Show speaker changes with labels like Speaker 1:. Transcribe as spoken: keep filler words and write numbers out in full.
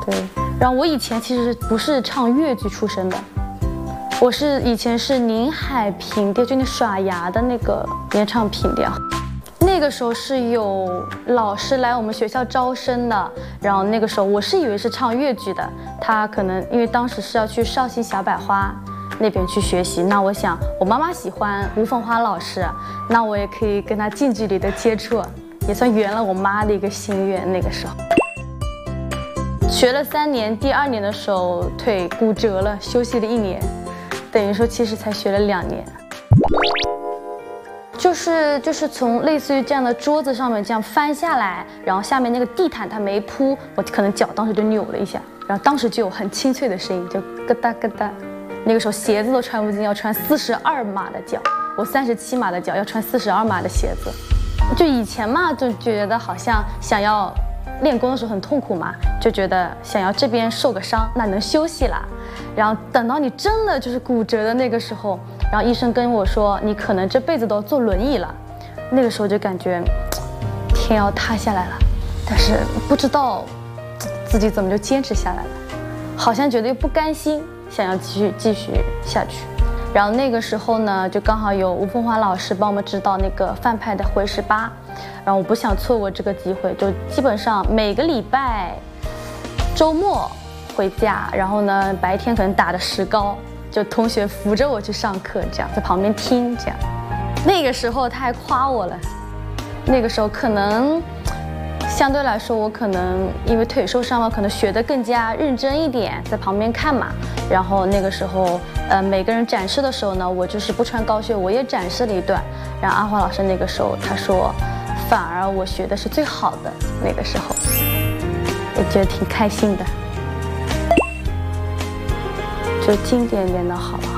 Speaker 1: 对，然后我以前其实不是唱越剧出身的，我是以前是宁海平调，就那耍牙的那个演唱平调。那个时候是有老师来我们学校招生的，然后那个时候我是以为是唱越剧的，他可能因为当时是要去绍兴小百花那边去学习，那我想我妈妈喜欢吴凤花老师，那我也可以跟他近距离的接触，也算圆了我妈的一个心愿。那个时候学了三年，第二年的时候腿骨折了，休息了一年，等于说其实才学了两年。就是就是从类似于这样的桌子上面这样翻下来，然后下面那个地毯它没铺，我可能脚当时就扭了一下，然后当时就有很清脆的声音，就咯哒咯哒。那个时候鞋子都穿不进，要穿四十二码的脚，我三十七码的脚要穿四十二码的鞋子。就以前嘛，就觉得好像想要练功的时候很痛苦嘛，就觉得想要这边受个伤，那能休息啦。然后等到你真的就是骨折的那个时候，然后医生跟我说你可能这辈子都要坐轮椅了，那个时候就感觉天要塌下来了，但是不知道自己怎么就坚持下来了，好像觉得又不甘心，想要继续继续下去。然后那个时候呢，就刚好有吴凤花老师帮我们指导那个范派的回十八，然后我不想错过这个机会，就基本上每个礼拜周末回家，然后呢白天可能打着石膏，就同学扶着我去上课，这样在旁边听这样。那个时候他还夸我了，那个时候可能相对来说我可能因为腿受伤了，可能学得更加认真一点，在旁边看嘛。然后那个时候呃每个人展示的时候呢，我就是不穿高靴，我也展示了一段。然后阿华老师那个时候他说反而我学的是最好的，那个时候我觉得挺开心的，就经典点的好了。